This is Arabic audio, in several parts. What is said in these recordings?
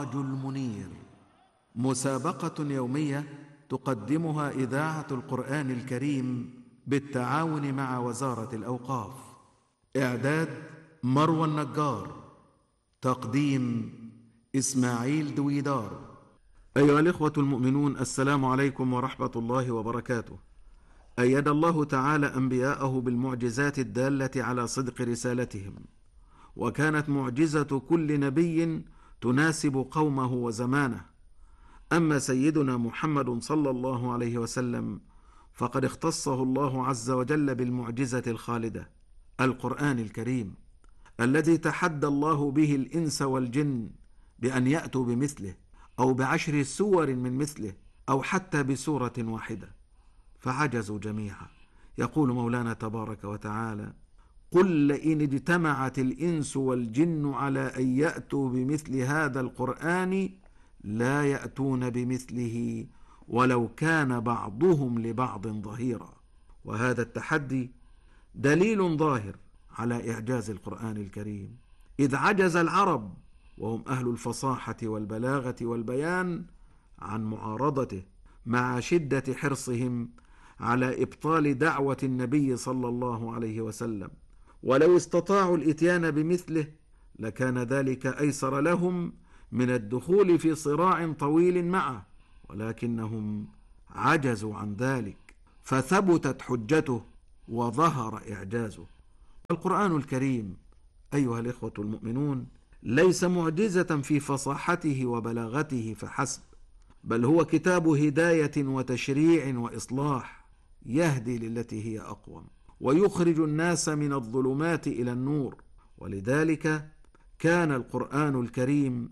السراج المنير، مسابقة يومية تقدمها إذاعة القرآن الكريم بالتعاون مع وزارة الأوقاف. إعداد مروى النجار، تقديم إسماعيل دويدار. أيها الإخوة المؤمنون، السلام عليكم ورحمة الله وبركاته. أيد الله تعالى أنبياءه بالمعجزات الدالة على صدق رسالتهم، وكانت معجزة كل نبي تناسب قومه وزمانه. أما سيدنا محمد صلى الله عليه وسلم فقد اختصه الله عز وجل بالمعجزة الخالدة، القرآن الكريم، الذي تحدى الله به الإنس والجن بأن يأتوا بمثله أو ب10 سور من مثله أو حتى بسورة واحدة، فعجزوا جميعا. يقول مولانا تبارك وتعالى: قل لئن اجتمعت الإنس والجن على أن يأتوا بمثل هذا القرآن لا يأتون بمثله ولو كان بعضهم لبعض ظهيرا. وهذا التحدي دليل ظاهر على إعجاز القرآن الكريم، إذ عجز العرب وهم أهل الفصاحة والبلاغة والبيان عن معارضته، مع شدة حرصهم على إبطال دعوة النبي صلى الله عليه وسلم. ولو استطاعوا الإتيان بمثله لكان ذلك أيسر لهم من الدخول في صراع طويل معه، ولكنهم عجزوا عن ذلك، فثبتت حجته وظهر إعجازه. القرآن الكريم أيها الإخوة المؤمنون ليس معجزة في فصاحته وبلاغته فحسب، بل هو كتاب هداية وتشريع وإصلاح، يهدي للتي هي أقوم ويخرج الناس من الظلمات إلى النور. ولذلك كان القرآن الكريم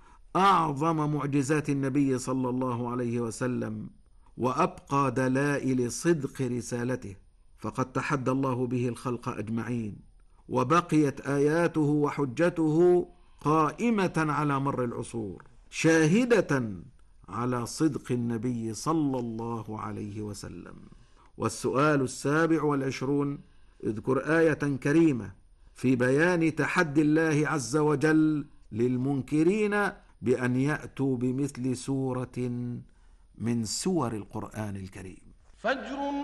أعظم معجزات النبي صلى الله عليه وسلم وأبقى دلائل صدق رسالته، فقد تحدى الله به الخلق أجمعين، وبقيت آياته وحجته قائمة على مر العصور، شاهدة على صدق النبي صلى الله عليه وسلم. والسؤال 27، اذكر آية كريمة في بيان تحدي الله عز وجل للمنكرين بأن يأتوا بمثل سورة من سور القرآن الكريم. فجر